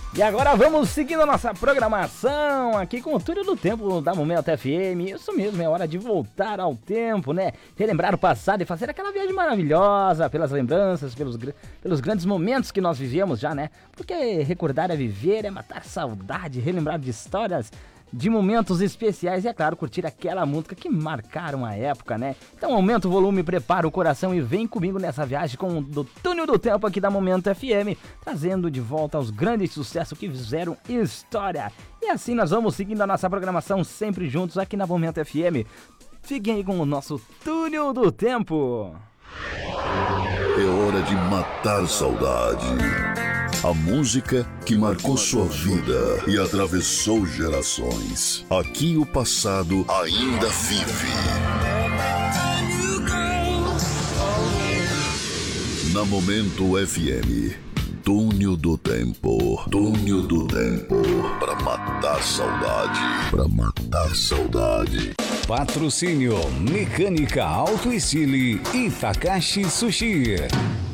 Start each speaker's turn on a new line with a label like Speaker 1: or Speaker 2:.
Speaker 1: E agora vamos seguindo a nossa programação aqui com o Túnel do Tempo da Momento FM. Isso mesmo, é hora de voltar ao tempo, né? Relembrar o passado e fazer aquela viagem maravilhosa pelas lembranças, pelos grandes momentos que nós vivemos já, né? Porque recordar é viver, é matar saudade, relembrar de histórias, de momentos especiais e, é claro, curtir aquela música que marcaram a época, né? Então aumenta o volume, prepara o coração e vem comigo nessa viagem com o do Túnel do Tempo aqui da Momento FM, trazendo de volta os grandes sucessos que fizeram história. E assim nós vamos seguindo a nossa programação sempre juntos aqui na Momento FM. Fiquem aí com o nosso Túnel do Tempo.
Speaker 2: É hora de matar saudade. A música que marcou sua vida e atravessou gerações. Aqui o passado ainda vive. Na Momento FM, Túnel do Tempo. Túnel do Tempo. Pra matar saudade. Pra matar saudade.
Speaker 3: Patrocínio Mecânica Auto Estile e Takashi Sushi.